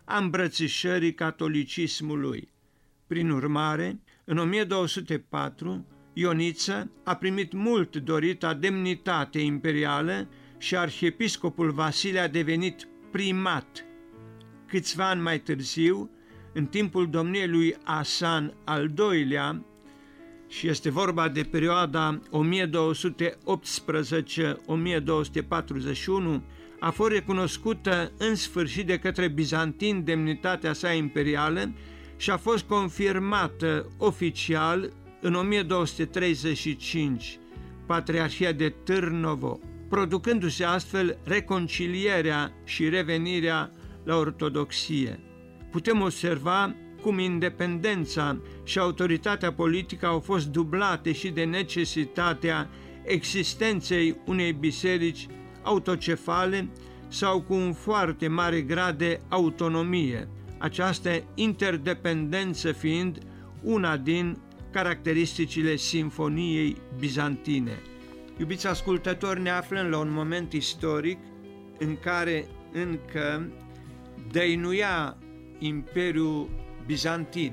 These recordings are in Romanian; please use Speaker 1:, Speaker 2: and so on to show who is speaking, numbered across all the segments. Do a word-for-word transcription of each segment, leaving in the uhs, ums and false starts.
Speaker 1: a îmbrățișării catolicismului. Prin urmare, în o mie două sute patru, Ioniță a primit mult dorita demnitate imperială și arhiepiscopul Vasile a devenit primat. Câțiva ani mai târziu, în timpul domniei lui Hasan al doilea, și este vorba de perioada o mie două sute optsprezece - o mie două sute patruzeci și unu, a fost recunoscută în sfârșit de către bizantini demnitatea sa imperială și a fost confirmată oficial în o mie două sute treizeci și cinci, Patriarhia de Târnovo, producându-se astfel reconcilierea și revenirea la ortodoxie. Putem observa cum independența și autoritatea politică au fost dublate și de necesitatea existenței unei biserici autocefale sau cu un foarte mare grad de autonomie, această interdependență fiind una din caracteristicile Sinfoniei bizantine. Iubiți ascultători, ne aflăm la un moment istoric în care încă dăinuia Imperiul Bizantin.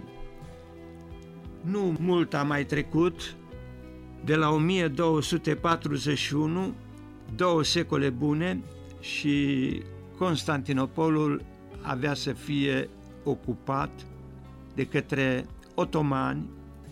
Speaker 1: Nu mult a mai trecut de la o mie două sute patruzeci și unu, două secole bune, și Constantinopolul avea să fie ocupat de către otomani,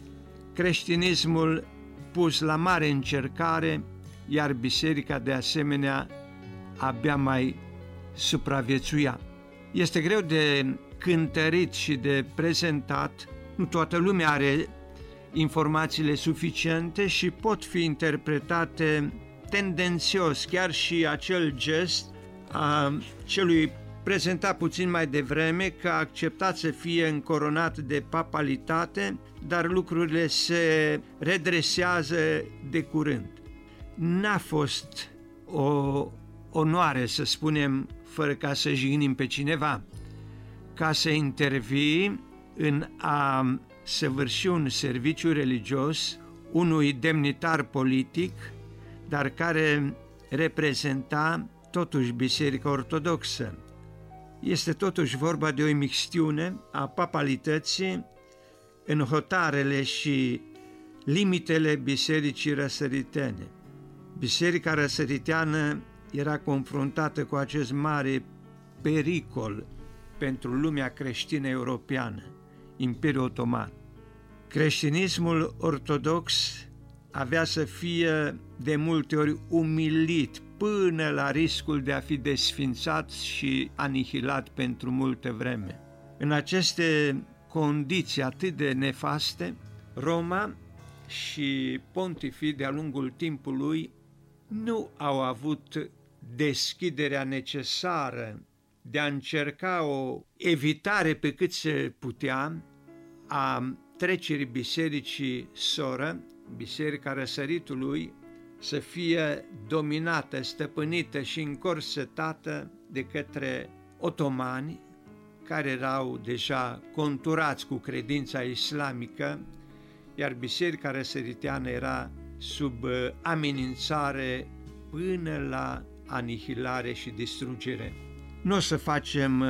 Speaker 1: creștinismul pus la mare încercare, iar biserica de asemenea abia mai supraviețuia. Este greu de cântărit și de prezentat, nu toată lumea are informațiile suficiente și pot fi interpretate tendențios, chiar și acel gest a celui prezentat puțin mai devreme că a acceptat să fie încoronat de papalitate, dar lucrurile se redresează de curând. N-a fost o onoare, să spunem, fără ca să jignim pe cineva, ca să intervii în a săvârși un serviciu religios unui demnitar politic, dar care reprezenta totuși Biserica Ortodoxă. Este totuși vorba de o imixtiune a papalității în hotarele și limitele bisericii răsăritene. Biserica răsăriteană era confruntată cu acest mare pericol pentru lumea creștină europeană, Imperiul Otoman. Creștinismul ortodox avea să fie de multe ori umilit până la riscul de a fi desfințat și anihilat pentru multă vreme. În aceste condiții atât de nefaste, Roma și pontifii de-a lungul timpului nu au avut deschiderea necesară de a încerca o evitare pe cât se putea a trecerii bisericii soră, Biserica Răsăritului, să fie dominată, stăpânită și încorsetată de către otomani, care erau deja conturați cu credința islamică, iar Biserica Răsăriteană era sub amenințare până la anihilare și distrugere. Nu o să facem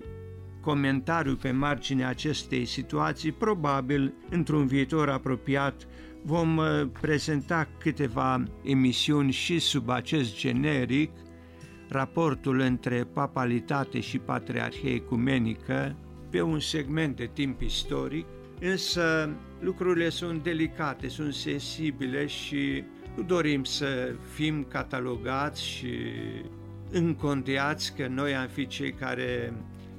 Speaker 1: comentariu pe marginea acestei situații, probabil într-un viitor apropiat vom prezenta câteva emisiuni și sub acest generic, raportul între papalitate și patriarhie ecumenică pe un segment de timp istoric, însă lucrurile sunt delicate, sunt sensibile și nu dorim să fim catalogați și încondeați că noi am fi cei care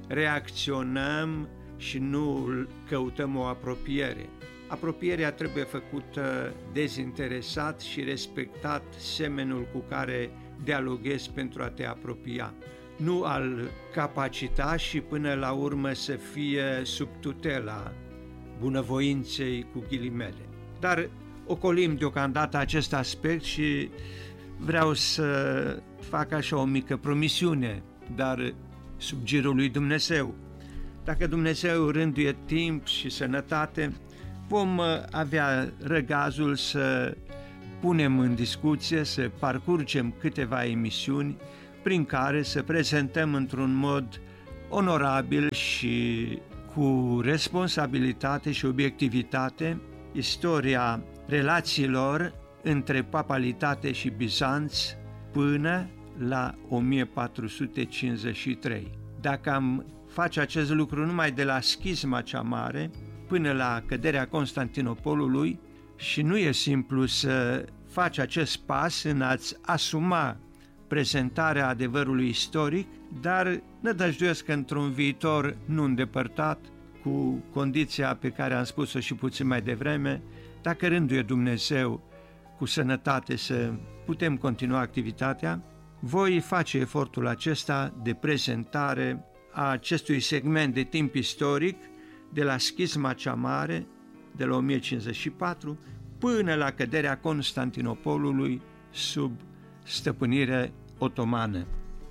Speaker 1: reacționăm și nu căutăm o apropiere. Apropierea trebuie făcută dezinteresat și respectat semenul cu care dialoghezi pentru a te apropia. Nu al capacita și până la urmă să fie sub tutela bunăvoinței cu ghilimele. Dar ocolim deocamdată acest aspect și vreau să fac așa o mică promisiune, dar sub girul lui Dumnezeu. Dacă Dumnezeu rânduie timp și sănătate, vom avea răgazul să punem în discuție, să parcurgem câteva emisiuni prin care să prezentăm într-un mod onorabil și cu responsabilitate și obiectivitate istoria relațiilor între papalitate și Bizanț până la o mie patru sute cincizeci și trei. Dacă am face acest lucru numai de la schisma cea mare până la căderea Constantinopolului, și nu e simplu să faci acest pas în a-ți asuma prezentarea adevărului istoric, dar nădăjduiesc că într-un viitor nu îndepărtat, cu condiția pe care am spus-o și puțin mai devreme, dacă rânduie Dumnezeu cu sănătate să putem continua activitatea, voi face efortul acesta de prezentare a acestui segment de timp istoric de la schisma cea mare, de la o mie cincizeci și patru, până la căderea Constantinopolului sub stăpânire otomană.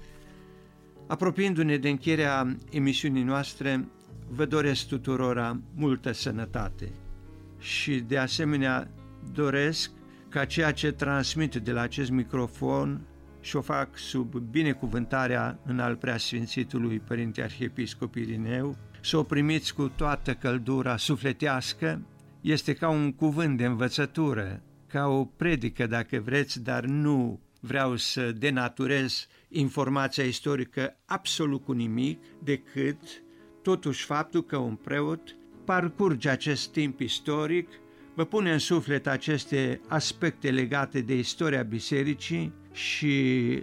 Speaker 1: Apropiindu-ne de încheierea emisiunii noastre, vă doresc tuturora multă sănătate și de asemenea doresc ca ceea ce transmit de la acest microfon și o fac sub binecuvântarea în al preasfințitului Părinte Arhiepiscop Irineu, să o primiți cu toată căldura sufletească. Este ca un cuvânt de învățătură, ca o predică dacă vreți, dar nu vreau să denaturez informația istorică absolut cu nimic, decât totuși faptul că un preot parcurge acest timp istoric, vă pune în suflet aceste aspecte legate de istoria bisericii și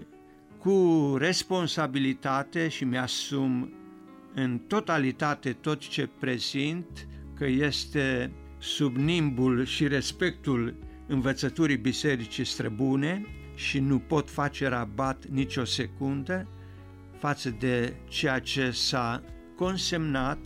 Speaker 1: cu responsabilitate, și mi-asum în totalitate tot ce prezint, că este sub nimbul și respectul învățăturii bisericii străbune și nu pot face rabat nicio secundă față de ceea ce s-a consemnat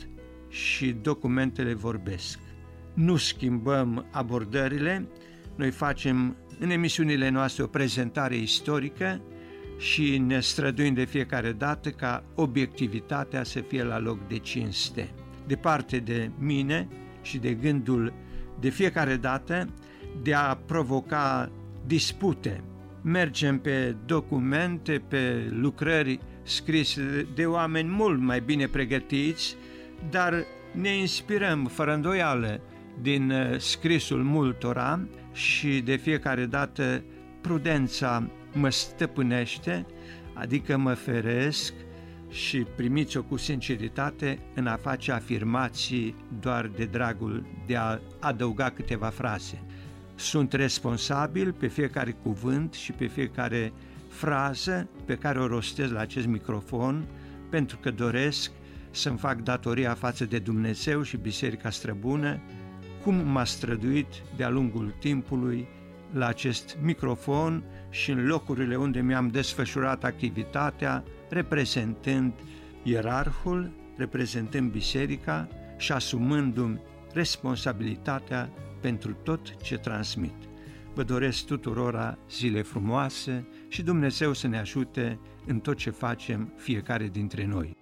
Speaker 1: și documentele vorbesc. Nu schimbăm abordările, noi facem în emisiunile noastre o prezentare istorică și ne străduim de fiecare dată ca obiectivitatea să fie la loc de cinste. Departe de mine și de gândul de fiecare dată de a provoca dispute. Mergem pe documente, pe lucrări scrise de oameni mult mai bine pregătiți, dar ne inspirăm fără îndoială din scrisul multora și de fiecare dată prudența mă stăpânește, adică mă feresc și primiți-o cu sinceritate în a face afirmații doar de dragul de a adăuga câteva fraze. Sunt responsabil pe fiecare cuvânt și pe fiecare frază pe care o rostez la acest microfon, pentru că doresc să-mi fac datoria față de Dumnezeu și Biserica Străbună, cum m-a străduit de-a lungul timpului la acest microfon și în locurile unde mi-am desfășurat activitatea, reprezentând ierarhul, reprezentând biserica și asumându-mi responsabilitatea pentru tot ce transmit. Vă doresc tuturora zile frumoase și Dumnezeu să ne ajute în tot ce facem fiecare dintre noi.